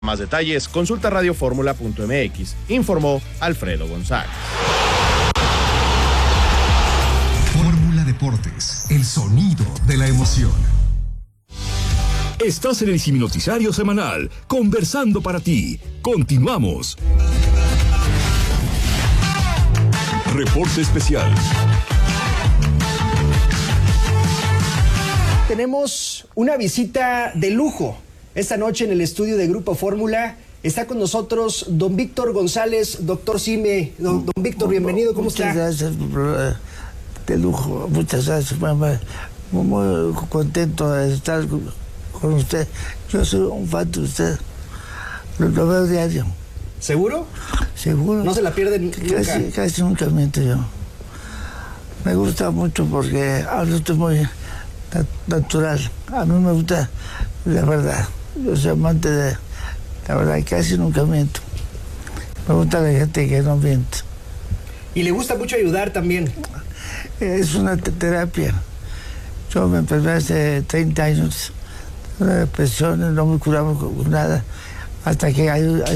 Más detalles, consulta radioformula.mx, informó Alfredo González. Fórmula Deportes, el sonido de la emoción. Estás en el Noticiario Semanal, conversando para ti. Continuamos. Reporte especial. Tenemos una visita de lujo. Esta noche en el estudio de Grupo Fórmula está con nosotros don Víctor González, doctor Simi. Don Víctor, bienvenido, ¿cómo está? Muchas gracias, de lujo, muchas gracias, mamá. Muy contento de estar con usted. Yo soy un fan de usted, lo veo diario. ¿Seguro? Seguro. ¿No se la pierden nunca? Casi nunca miento yo. Me gusta mucho porque hablo usted muy natural. A mí me gusta la verdad. Yo soy amante de la verdad y casi nunca miento. Me gusta la gente que no miente. Y le gusta mucho ayudar también. Es una terapia. Yo me enfermé hace 30 años, una depresión, no me curaba con nada, hasta que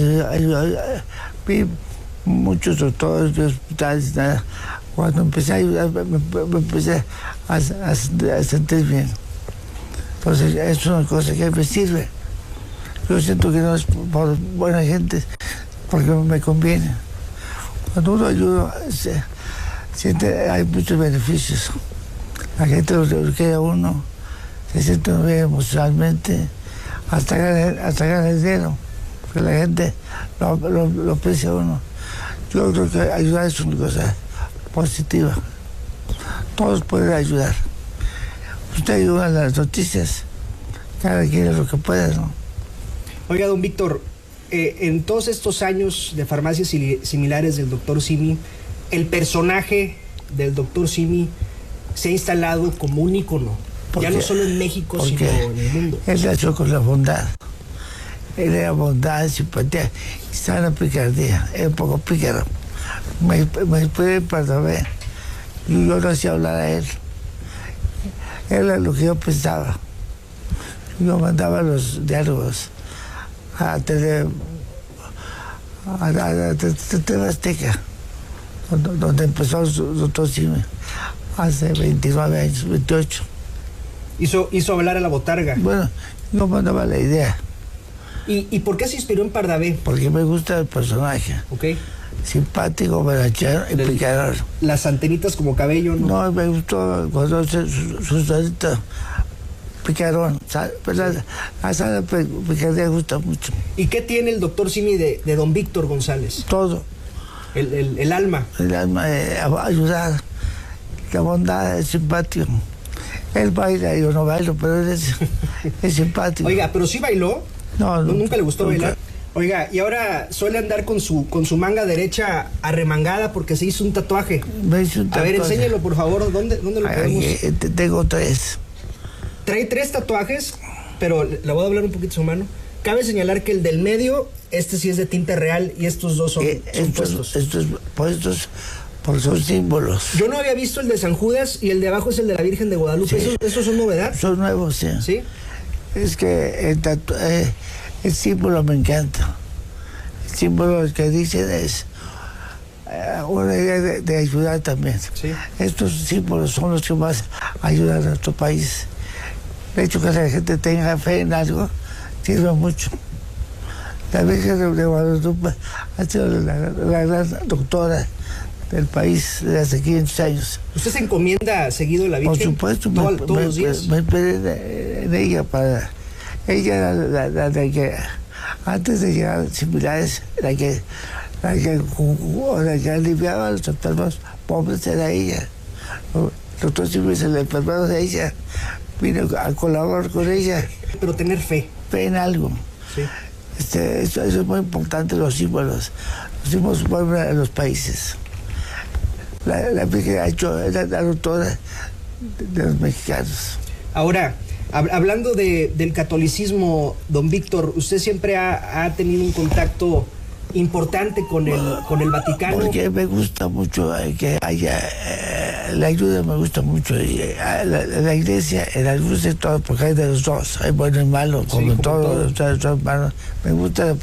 vi muchos doctores y hospitales, nada. Cuando empecé a ayudar, me empecé a sentir bien. Entonces, es una cosa que me sirve. Yo siento que no es por buena gente, porque me conviene. Cuando uno ayuda, siente, hay muchos beneficios. La gente lo quiere a uno, se siente bien emocionalmente, hasta gana dinero, porque la gente lo aprecia a uno. Yo creo que ayudar es una cosa positiva. Todos pueden ayudar. Usted ayuda en las noticias, cada quien es lo que puede, ¿no? Oiga, don Víctor, en todos estos años de farmacias similares del doctor Simi, el personaje del doctor Simi se ha instalado como un ícono, ya no solo en México, sino en el mundo. Él nació con la bondad. Él era bondad, simpatía y sana picardía. Era un poco pícaro. Me inspiré para ver. Y yo no hacía hablar a él. Era lo que yo pensaba. Yo mandaba los diálogos a TV Azteca, donde empezó el doctor Simi, hace 29 años, 28. Hizo hablar a la botarga. Bueno, yo mandaba la idea. ¿Y por qué se inspiró en Pardavé? Porque me gusta el personaje. Ok. Simpático, berachero y picador. Las antenitas como cabello, ¿no? No, me gustó cuando su salita picarón. Pero la sala picardía me gusta mucho. ¿Y qué tiene el doctor Simi de don Víctor González? Todo. El alma. El alma de ayudar. La bondad, es simpático. Él baila, yo no bailo, pero él es simpático. Oiga, ¿pero sí bailó? No, ¿Nunca le gustó nunca bailar? Oiga, y ahora suele andar con su manga derecha arremangada porque se hizo un tatuaje. Me hizo un tatuaje. A ver, enséñelo, por favor. ¿Dónde lo podemos? Tengo 3. Trae 3 tatuajes, pero le voy a doblar un poquito su mano. Cabe señalar que el del medio, este sí es de tinte real y estos dos son puestos. Estos puestos porque son símbolos. Yo no había visto el de San Judas y el de abajo es el de la Virgen de Guadalupe. Sí. ¿Esos son novedad? Son nuevos, sí. ¿Sí? Es que el símbolo me encanta. El símbolo que dicen es una idea de ayudar también. Sí. Estos símbolos son los que más ayudan a nuestro país. De hecho, que la gente tenga fe en algo sirve mucho. La Virgen de Guadalupe ha sido la gran doctora del país desde hace 500 años. ¿Usted se encomienda seguido a la Virgen? Por supuesto, todos los días. Me esperé en ella para... Ella era la que, antes de llegar a similares, la que aliviaba a los enfermos pobres era ella. El doctor Simi se le enfermó de ella, vino a colaborar con ella. Pero tener fe. Fe en algo. Sí. Eso es muy importante, los símbolos. Los símbolos mueven a los países. La Virgen ha hecho, era la doctora de los mexicanos. Ahora, hablando del catolicismo, don Víctor, usted siempre ha tenido un contacto importante con el Vaticano. Porque me gusta mucho que haya la ayuda, me gusta mucho. Y, la iglesia, en algún sector, porque hay de los dos, hay bueno y malo, como, sí, como todos los hermanos. Me gusta